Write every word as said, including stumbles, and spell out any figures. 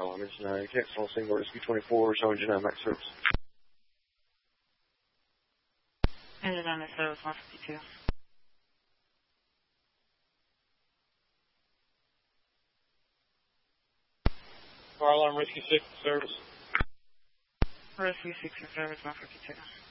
alarm is nine. Connect on single rescue twenty-four, showing engine nine max service. Engine nine max service, one fifty-two. Fire alarm rescue six service. Rescue six service, one fifty-two.